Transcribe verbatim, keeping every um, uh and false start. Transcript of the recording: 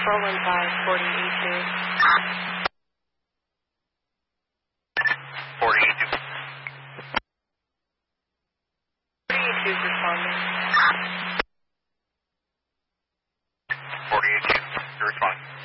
four one five, forty-eight two. forty-eight two. forty-eight two is responding. forty-eight two, you're responding.